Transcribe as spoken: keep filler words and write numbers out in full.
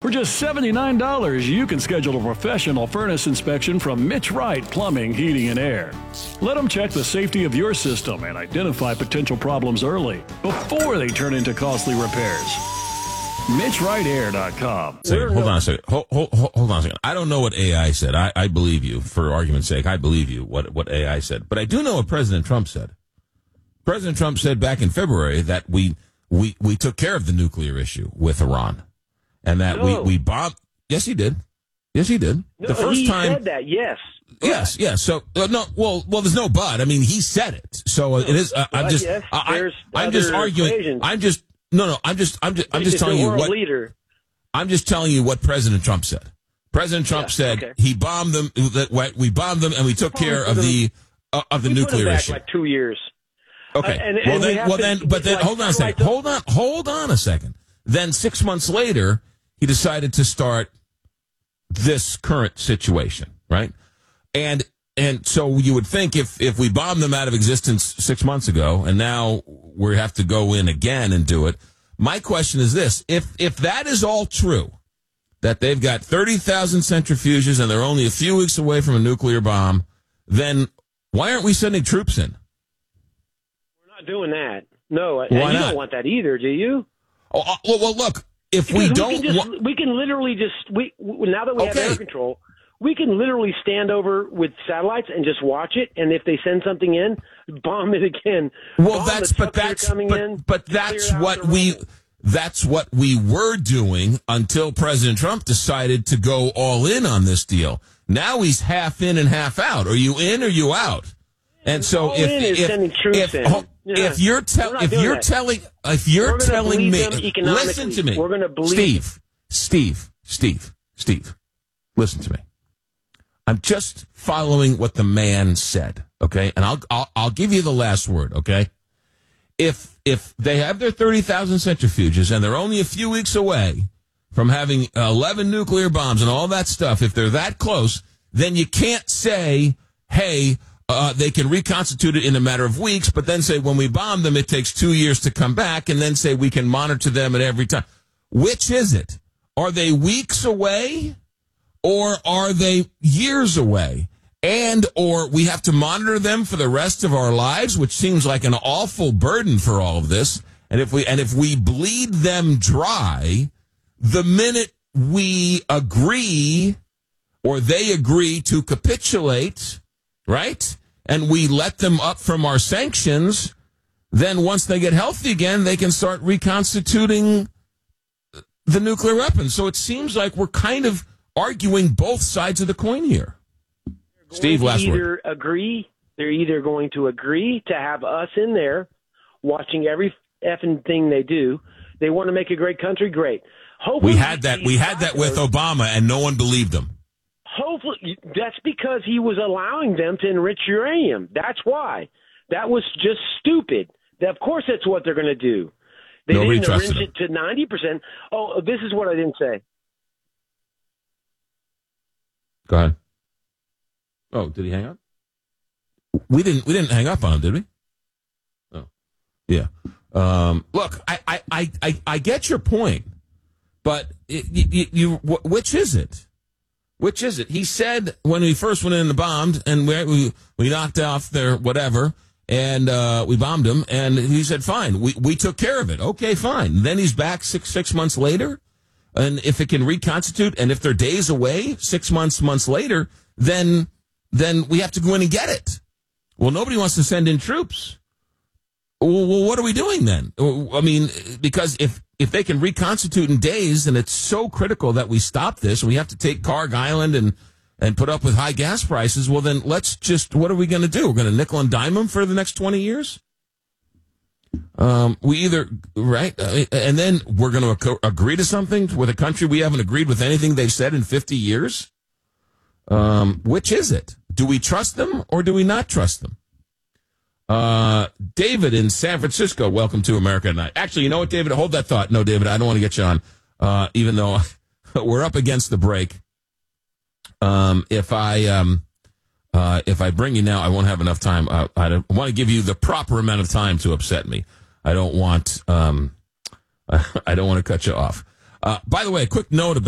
For just seventy-nine dollars, you can schedule a professional furnace inspection from Mitch Wright Plumbing, Heating, and Air. Let them check the safety of your system and identify potential problems early before they turn into costly repairs. Mitch Wright Air dot com. Hold on a second. Hold, hold, hold on a second. I don't know what A I said. I, I believe you, for argument's sake. I believe you, what, what A I said. But I do know what President Trump said. President Trump said back in February that we we, we took care of the nuclear issue with Iran. And that no. we, we bombed. Yes, he did. Yes, he did. No, the first he time. said that, yes. Yes, yes. So, uh, no, well, well, there's no but. I mean, he said it. So uh, it is, uh, I'm just, yes, I, I'm just arguing. Equations. I'm just, no, no, I'm just, I'm just, I'm just it's telling you what. Leader. I'm just telling you what President Trump said. President Trump yeah, said okay. he bombed them, that we bombed them and we took care of the, uh, of the we nuclear put them back issue. Like two years. Okay. Uh, and, well, and then, we well, to, then, but then, like, hold on a second. Hold on, hold on a second. Then six months later, he decided to start this current situation, right? And and so you would think if, if we bombed them out of existence six months ago, and now we have to go in again and do it. My question is this: if if that is all true, that they've got thirty thousand centrifuges and they're only a few weeks away from a nuclear bomb, then why aren't we sending troops in? We're not doing that. No, why and you not? don't want that either, do you? Oh, uh, well, well, look. If Because we don't, we can, just, wa- we can literally just we now that we Okay. have air control, we can literally stand over with satellites and just watch it. And if they send something in, bomb it again. well, bomb that's the but trucks that are that's coming but, in, but clear that's out what the we road. that's what we were doing until President Trump decided to go all in on this deal. Now he's half in and half out. Are you in or you out? And so All if in is if sending troops if, in. oh, Yeah. if you're We're tell not if doing you're that. telling if you're We're gonna telling bleed me them economically. listen to me. We're gonna bleed- Steve, Steve, Steve, Steve. Listen to me. I'm just following what the man said, okay? And I'll I'll, I'll give you the last word, okay? If if they have their thirty thousand centrifuges and they're only a few weeks away from having eleven nuclear bombs and all that stuff, if they're that close, then you can't say, hey, uh, they can reconstitute it in a matter of weeks, but then say when we bomb them, it takes two years to come back, and then say we can monitor them at every time. Which is it? Are they weeks away or are they years away? And or we have to monitor them for the rest of our lives, which seems like an awful burden for all of this. And if we and if we bleed them dry, the minute we agree or they agree to capitulate, right? And we let them up from our sanctions, then once they get healthy again, they can start reconstituting the nuclear weapons. So it seems like we're kind of arguing both sides of the coin here. Steve, last either word. agree, they're either going to agree to have us in there watching every effing thing they do. They want to make a great country, great. Hopefully, We had that. We had that with Obama, and no one believed him. Hopefully, that's because he was allowing them to enrich uranium. That's why. That was just stupid. Of course, that's what they're going to do. They Nobody didn't trusted enrich it to ninety percent. Oh, this is what I didn't say. Go ahead. Oh, did he hang up? We didn't. We didn't hang up on him, did we? Oh, yeah. Um, look, I, I, I, I, I get your point, but it, you, you, which is it? Which is it? He said when we first went in and bombed, and we we, we knocked off their whatever, and uh, we bombed them, and he said, "Fine, we we took care of it. Okay, fine." Then he's back six six months later, and if it can reconstitute, and if they're days away, six months months later, then. then we have to go in and get it. Well, nobody wants to send in troops. Well, what are we doing then? I mean, because if, if they can reconstitute in days, and it's so critical that we stop this, we have to take Carg Island and, and put up with high gas prices, well, then let's just, what are we going to do? We're going to nickel and dime them for the next twenty years? Um, we either, right, uh, and then we're going to agree to something with a country we haven't agreed with anything they've said in fifty years? Um, which is it? Do we trust them or do we not trust them? Uh, David in San Francisco, welcome to America Tonight. Actually, you know what, David? Hold that thought. No, David, I don't want to get you on, uh, even though we're up against the break. Um, if I, um, uh, if I bring you now, I won't have enough time. Uh, I don't want to give you the proper amount of time to upset me. I don't want, um, I don't want to cut you off. Uh, by the way, a quick note about